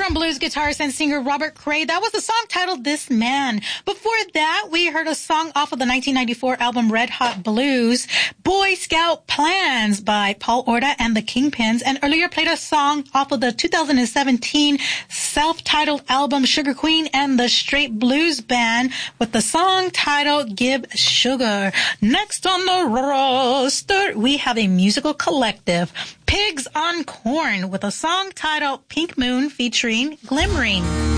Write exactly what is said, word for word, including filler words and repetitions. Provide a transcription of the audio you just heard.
from blues guitarist and singer Robert Cray. That was the song titled This Man. Before that, we heard a song off of the nineteen ninety-four album Red Hot Blues, Boy Scout Plans by Paul Orta and the Kingpins, and earlier played a song off of the two thousand seventeen self-titled album Sugar Queen and the Straight Blues Band with the song titled Give Sugar. Next on the roster, we have a musical collective, Pigs on Corn, with a song titled Pink Moon featuring Glimmering.